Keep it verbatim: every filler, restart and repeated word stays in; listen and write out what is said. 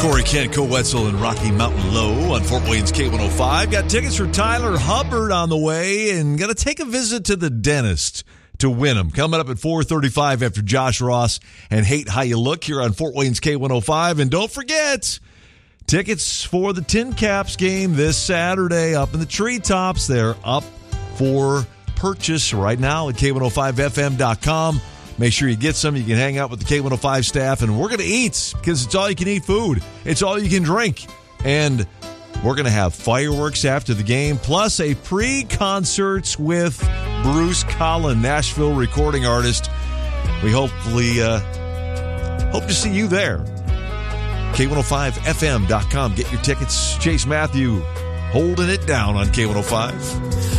Corey Kent, Cole Wetzel, and Rocky Mountain Low on Fort Wayne's K one oh five. Got tickets for Tyler Hubbard on the way, and going to take a visit to the dentist to win them. Coming up at four thirty-five after Josh Ross and Hate How You Look here on Fort Wayne's K one oh five. And don't forget, tickets for the Tin Caps game this Saturday up in the treetops. They're up for purchase right now at K one oh five F M dot com. Make sure you get some. You can hang out with the K one oh five staff, and we're going to eat because it's all you can eat food. It's all you can drink. And we're going to have fireworks after the game, plus a pre-concert with Bruce Collin, Nashville recording artist. We hopefully uh, hope to see you there. K one oh five F M dot com. Get your tickets. Chase Matthew holding it down on K one oh five.